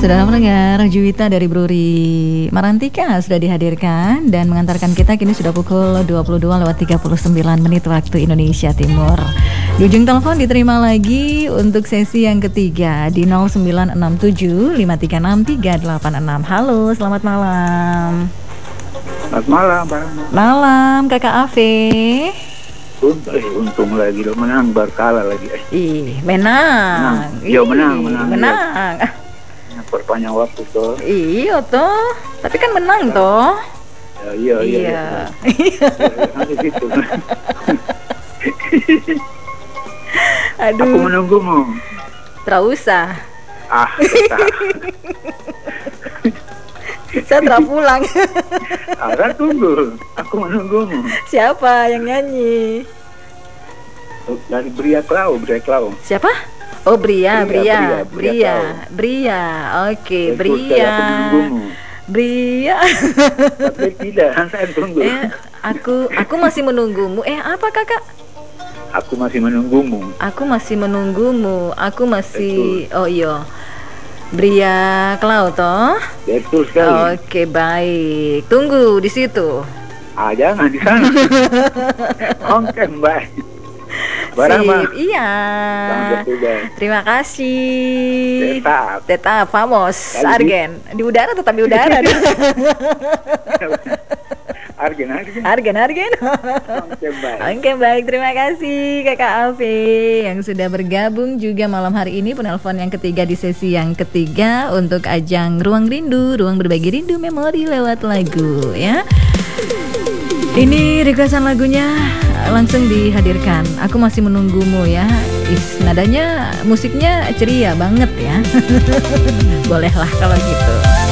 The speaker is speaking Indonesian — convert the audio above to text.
Saudara pendengar, Juwita dari Bruri Marantika sudah dihadirkan dan mengantarkan kita kini sudah pukul 22:39 waktu Indonesia Timur. Di ujung telepon diterima lagi untuk sesi yang ketiga di 0967536386. Halo, selamat malam. Selamat malam, Bang. Malam, Kakak Ave. Untung lagi lo menang, berkala lagi. Menang. Iya, menang. Perpanjang waktu toh. Iya toh, tapi kan menang toh. Iya. Gitu. Aduh. Aku menunggumu. Tidak usah. Saya telah pulang. Tunggu. Aku menunggumu. Siapa yang nyanyi? Dari Bria Klau. Siapa? Oh, Bria. Oke, Bria. Bria. Tapi tidak, saya tunggu. Aku masih menunggumu. Apa Kakak? Aku masih menunggumu. Aku masih. Betul. Oh iya. Bria Klau toh? Betul sekali. Oke, baik. Tunggu di situ. Jangan di sana. Oke, baik. Sip, iya. Terima kasih. Tetap famos. Argen. Di udara tetap di udara. Argen. Oke, baik. Terima kasih Kakak Ave yang sudah bergabung juga malam hari ini, penelpon yang ketiga di sesi yang ketiga untuk ajang Ruang Rindu, ruang berbagi rindu memori lewat lagu ya. Ini requestan lagunya langsung dihadirkan. Aku masih menunggumu ya. Nadanya, musiknya ceria banget ya. Bolehlah kalau gitu.